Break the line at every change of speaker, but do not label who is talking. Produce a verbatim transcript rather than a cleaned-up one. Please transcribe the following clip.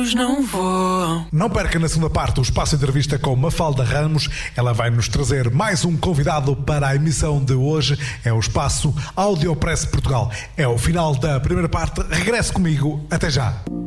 olhos não vou.
Não perca na segunda parte o espaço entrevista com Mafalda Ramos. Ela vai nos trazer mais um convidado para a emissão de hoje. É o espaço Audiopress Portugal. É o final da primeira parte. Regresse comigo. Até já.